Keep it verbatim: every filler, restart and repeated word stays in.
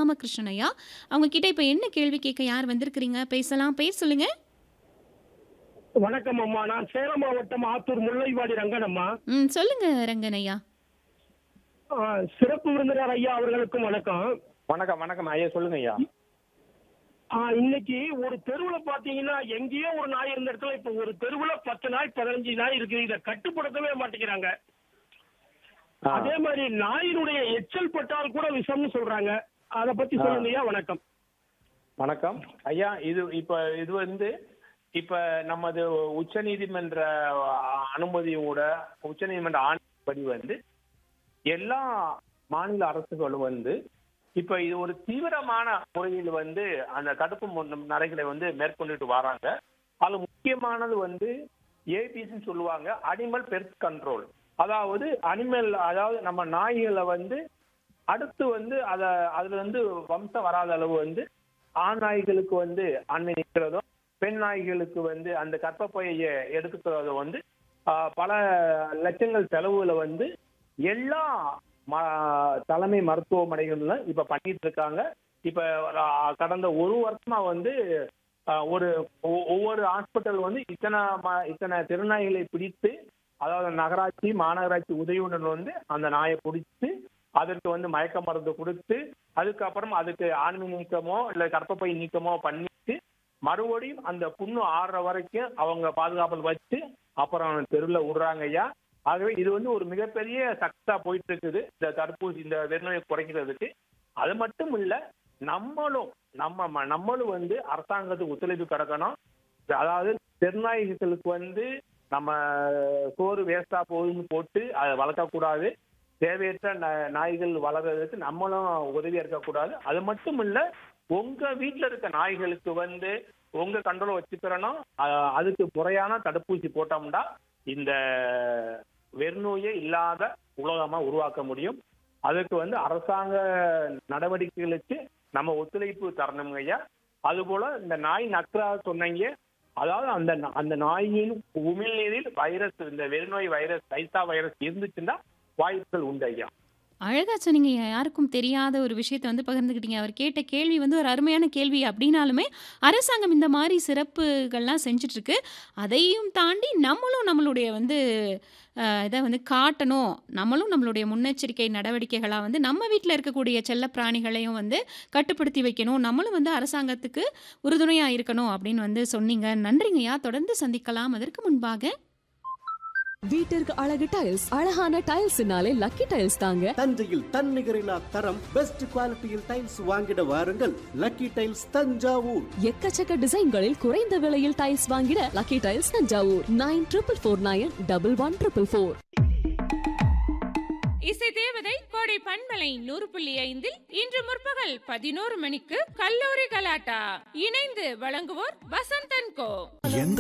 சிவராமகிருஷ்ணன் ஐயா. அவங்க கிட்ட இப்ப என்ன கேள்வி கேட்க யார் வந்திருக்கிறீங்க? பேசலாம். பேர் சொல்லுங்க. வணக்கம் அம்மா. நான் சேலம் மாவட்டம் ஆத்தூர் முல்லைவாடி ரங்கன் அம்மா. ம். சொல்லுங்க ரங்கன் ஐயா. ஆ, சிறப்பு விருந்தினர் ஐயா அவர்களுக்கும் வணக்கம். வணக்கம் வணக்கம் ஐயா, சொல்லுங்க ஐயா. ஆ, இன்னைக்கு ஒரு தெருவுல பாத்தீங்கன்னா எங்கேயோ ஒரு நாய் இருந்த இடத்துல இப்ப ஒரு தெருவுல பத்து நாய் பதினஞ்சு நாய் இருக்கு. இதை கட்டுப்படுத்தவே மாட்டேங்கிறாங்க. ஆ. அதே மாதிரி நாயினுடைய எச்சல் பட்டால் கூட விஷம்னு சொல்றாங்க. அத பத்தி ஆ. சொல்லுங்க ஐயா. வணக்கம். வணக்கம் ஐயா. இது இப்ப இது வந்து இப்ப நமது உச்ச நீதிமன்ற அனுமதியோட உச்ச நீதிமன்ற ஆணைப்படி வந்து எல்லா மாநில அரசுகளும் வந்து இப்ப இது ஒரு தீவிரமான முறையில் வந்து அந்த தடுப்பு மு- நடைகளை வந்து மேற்கொண்டுட்டு வராங்க. அதுல முக்கியமானது வந்து ஏபிசி சொல்லுவாங்க, அனிமல் பெர்த் கண்ட்ரோல். அதாவது அனிமல், அதாவது நம்ம நாய்களை வந்து அடுத்து வந்து அத அதுல வந்து வம்சம் வராத அளவு வந்து ஆண் நாய்களுக்கு வந்து அன்னை நிற்கிறதும், பெண் நாய்களுக்கு வந்து அந்த கற்பப்பையை எடுத்துக்கிறதோ வந்து ஆஹ், பல லட்சங்கள் செலவுல வந்து எல்லா ம- தலைமை மருத்துவமனைகள்ல இப்ப பண்ணிட்டு இருக்காங்க. இப்ப ஆஹ், கடந்த ஒரு வருஷமா வந்து ஆஹ், ஒரு ஒ- ஒவ்வொரு ஹாஸ்பிட்டல் வந்து இத்தனை ம- இத்தனை திருநாய்களை பிடித்து, அதாவது நகராட்சி மாநகராட்சி உதவியுடன் வந்து அந்த நாயை பிடிச்சு அதற்கு வந்து மயக்க மருந்து கொடுத்து அதுக்கப்புறம் அதுக்கு ஆண்மை நீக்கமோ இல்ல கர்ப்பப்பை நீக்கமோ பண்ணிட்டு மறுபடியும் அந்த புண்ணு ஆறுற வரைக்கும் அவங்க பாதுகாப்பில் வச்சு அப்புறம் தெருவில் விடுறாங்க ஐயா. ஆகவே இது வந்து ஒரு மிகப்பெரிய சக்தா போயிட்டு இருக்குது இந்த தடுப்பூசி, இந்த வெறுநோயை குறைக்கிறதுக்கு. அது மட்டும் இல்ல, நம்மளும் நம்ம ம- நம்மளும் வந்து அரசாங்கத்துக்கு ஒத்துழைப்பு கிடக்கணும். அதாவது தெருநாய்களுக்கு வந்து நம்ம சோறு வேஸ்டா போகுதுன்னு போட்டு அதை வளர்க்கக்கூடாது. தேவையற்ற ந- நாய்கள் வளர்றதுக்கு நம்மளும் உதவியா இருக்கக்கூடாது. அது மட்டும் இல்ல, உங்க வீட்டுல இருக்க நாய்களுக்கு வந்து உங்க கண்ட்ரோல் வச்சுக்கிறணும். அஹ் அதுக்கு முறையான தடுப்பூசி போட்டோம்னா இந்த வெறுநோயே இல்லாத உலகமா உருவாக்க முடியும். அதுக்கு வந்து அரசாங்க நடவடிக்கைகளுக்கு நம்ம ஒத்துழைப்பு தரணுங்க ஐயா. அதுபோல இந்த நாய் நக்ரா சொன்னீங்க, அதாவது அந்த ந- அந்த நாயின் உமிழ்நீரில் வைரஸ், இந்த வெறுநோய் வைரஸ், லைசா வைரஸ் இருந்துச்சுன்னா வாய்ப்புகள் உண்டு ஐயா. அழகா சொன்னீங்க. யாருக்கும் தெரியாத ஒரு விஷயத்த வந்து பகிர்ந்துக்கிட்டீங்க. அவர் கேட்ட கேள்வி வந்து ஒரு அருமையான கேள்வி அப்படின்னாலுமே, அரசாங்கம் இந்த மாரி சிறப்புகள்லாம் செஞ்சுட்ருக்கு. அதையும் தாண்டி நம்மளும் நம்மளுடைய வந்து அ இத வந்து காட்டணும். நம்மளும் நம்மளுடைய முன்னெச்சரிக்கை நடவடிக்கைகளா வந்து நம்ம வீட்ல இருக்கக்கூடிய செல்லப் பிராணிகளையும் வந்து கட்டுப்படுத்தி வைக்கணும். நம்மளும் வந்து அரசாங்கத்துக்கு உறுதுணையா இருக்கணும் அப்படின்னு வந்து சொன்னீங்க. நன்றிங்கய்யா. தொடர்ந்து சந்திக்கலாம். அதற்கு முன்பாக வீட்டிற்கு அழகு டைல்ஸ், அழகான டைல்ஸ்னாலே லக்கி டைல்ஸ் தாங்க. தஞ்சையில் தன்னிகரில்லா தரம், பெஸ்ட் குவாலிட்டியில் டைல்ஸ் வாங்கிட வாருங்கள். Lucky tiles Thanjavur. எக்கச்சக்க டிசைன்களில் குறைந்த விலையில் டைல்ஸ் வாங்கிட lucky tiles Thanjavur. Nine triple four nine double one triple four. இசை தேவதை கோடை பண்பலை நூறு புள்ளி ஐந்தில் இன்று முற்பகல் பதினோரு மணிக்கு கல்லூரி கலாட்டா இணைந்து வழங்குவோர் வசந்தன் கோ.